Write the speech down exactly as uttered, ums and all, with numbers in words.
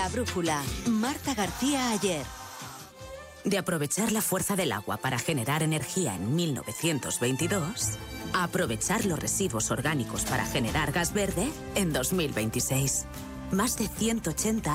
La brújula. Marta García Ayer. De aprovechar la fuerza del agua para generar energía en mil novecientos veintidós, a aprovechar los residuos orgánicos para generar gas verde en dos mil veintiséis. Más de ciento ochenta